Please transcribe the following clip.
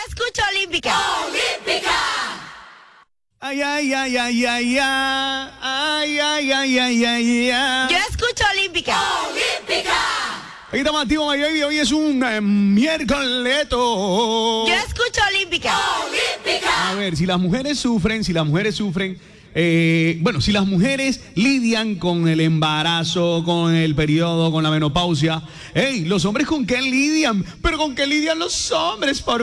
escucho Olímpica. ¡Olímpica! Ay, ay, ay, ay, ay, ay, ay, ay, ay, ay, ay, ay. Yo escucho Olímpica. ¡Olímpica! Aquí estamos activos, baby. Hoy es un miércoleto. Yo escucho Olímpica. ¡Olímpica! A ver, si las mujeres sufren, si las mujeres lidian con el embarazo, con el periodo, con la menopausia, hey, los hombres ¿con qué lidian? Pero ¿con qué lidian los hombres?